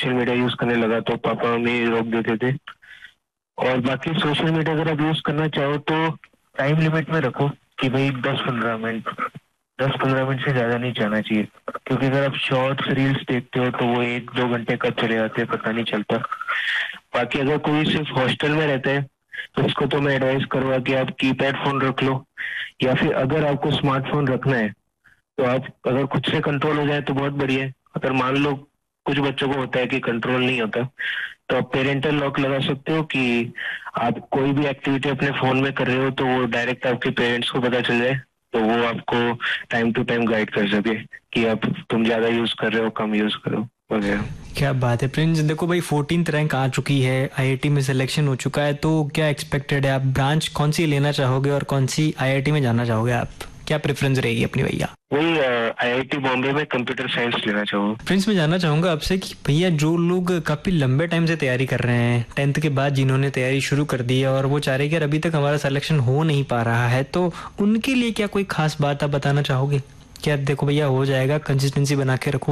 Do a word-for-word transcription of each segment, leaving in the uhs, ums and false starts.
Social media use करने लगा तो पापा मम्मी रोक देते थे। और बाकी सोशल मीडिया अगर आप यूज करना चाहो तो टाइम लिमिट में रखो कि भाई दस पंद्रह मिनट दस पंद्रह मिनट से ज्यादा नहीं जाना चाहिए, क्योंकि अगर आप शॉर्ट्स रील्स देखते हो तो वो एक दो घंटे कब चले जाते हैं पता नहीं चलता। बाकी अगर कोई सिर्फ हॉस्टल में रहता है तो उसको तो मैं एडवाइस करूंगा कि आप कीपैड फोन रख लो, या फिर अगर आपको स्मार्टफोन रखना है तो आप अगर खुद से कंट्रोल हो जाए तो बहुत बढ़िया है। अगर मान लो कुछ बच्चों को होता है कि कंट्रोल नहीं होता तो आप पेरेंटल लॉक लगा सकते हो कि आप कोई भी एक्टिविटी अपने फोन में कर रहे हो तो वो डायरेक्ट आपके पेरेंट्स को पता चल जाए, तो वो आपको टाइम टू टाइम गाइड कर सके कि अब तुम ज्यादा यूज कर रहे हो कम यूज करो वगैरह। क्या बात है प्रिंस, देखो भाई फोर्टीन्थ रैंक आ चुकी है, आईआईटी में सिलेक्शन हो चुका है, तो क्या एक्सपेक्टेड है? आप ब्रांच कौन सी लेना चाहोगे और कौन सी आईआईटी में जाना चाहोगे? आप क्या प्रेफरेंस रहेगी अपनी भैया? वही आईआईटी बॉम्बे में कंप्यूटर साइंस लेना चाहूंगा। प्रिंस मैं जानना चाहूंगा आपसे कि भैया जो लोग काफी लंबे टाइम से तैयारी कर रहे हैं, टेंथ के बाद जिन्होंने तैयारी शुरू कर दी है और वो चाह रहे हैं कि अभी तक हमारा सिलेक्शन हो नहीं पा रहा है, तो उनके लिए क्या कोई खास बात आप बताना चाहोगे? क्या देखो भैया हो जाएगा, कंसिस्टेंसी बना के रखो,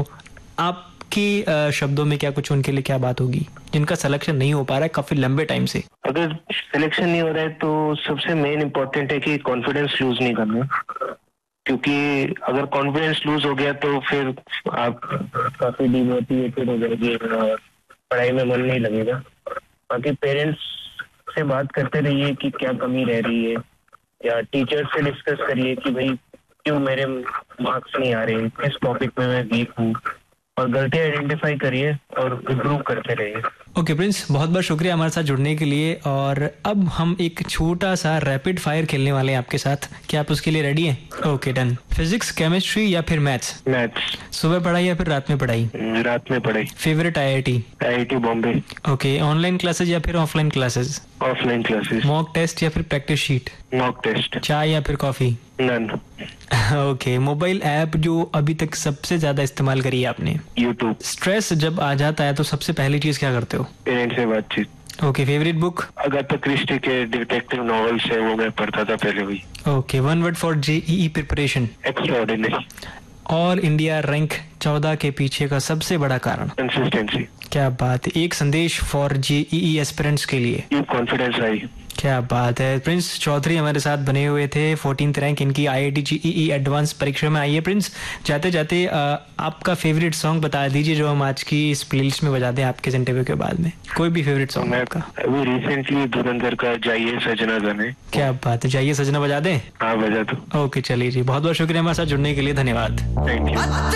आपकी शब्दों में क्या कुछ उनके लिए क्या बात होगी जिनका सिलेक्शन नहीं हो पा रहा है काफी लंबे टाइम से? अगर सिलेक्शन नहीं हो रहा है तो सबसे मेन इम्पोर्टेंट है कि कॉन्फिडेंस लूज नहीं करना, क्योंकि अगर कॉन्फिडेंस लूज हो गया तो फिर आप काफी डिमोटिवेटेड हो जाएंगे और पढ़ाई में मन नहीं लगेगा। बाकी पेरेंट्स से बात करते रहिए कि क्या कमी रह रही है, या टीचर से डिस्कस करिए कि भाई क्यों मेरे मार्क्स नहीं आ रहे, किस टॉपिक में मैं वीक हूँ, और गलतियां आइडेंटिफाई करिए और इम्प्रूव करते रहिए। ओके प्रिंस, बहुत बहुत शुक्रिया हमारे साथ जुड़ने के लिए। और अब हम एक छोटा सा रैपिड फायर खेलने वाले हैं आपके साथ, क्या आप उसके लिए रेडी हैं? Okay done. फिजिक्स, केमिस्ट्री या फिर मैथ्स? मैथ्स। सुबह पढ़ाई या फिर रात में पढ़ाई? रात में पढ़ाई। Favourite IIT? IIT Bombay. Okay, online classes या फिर offline classes? Offline classes. Mock test या फिर प्रैक्टिस शीट? Mock test. चाय या फिर coffee? None. Okay, mobile app जो अभी तक सबसे ज्यादा इस्तेमाल करी है आपने? यूट्यूब। स्ट्रेस जब आ जाता है तो सबसे पहली चीज क्या करते हो? पेरेंट्स से बातचीत। Okay, favourite book? Agatha Christie के डिटेक्टिव नॉवेल्स है, वो मैं पढ़ता था पहले हुई। Okay, one word for JEE preparation? Extraordinary. All India rank चौदह के पीछे का सबसे बड़ा कारण? कंसिस्टेंसी। क्या बात है। एक संदेश फॉर जेईई एस्पिरेंट्स के लिए? Keep confidence high. क्या बात है। प्रिंस चौधरी हमारे साथ बने हुए थे, फोर्टीन्थ रैंक इनकी आईआईटी जेईई एडवांस परीक्षा में आई है। प्रिंस जाते जाते आ, आपका फेवरेट सॉन्ग बता दीजिए जो हम आज की इस प्लेलिस्ट में बजा दें आपके इंटरव्यू के बाद में। कोई भी फेवरेट सॉन्ग आपका? अभी रिसेंटली धुरंधर का जाइए सजना गाने। क्या बात है, जाइए सजना बजा दें? हाँ बजा दो। ओके चलिए जी, बहुत बहुत शुक्रिया हमारे साथ जुड़ने के लिए, धन्यवाद। Thank you.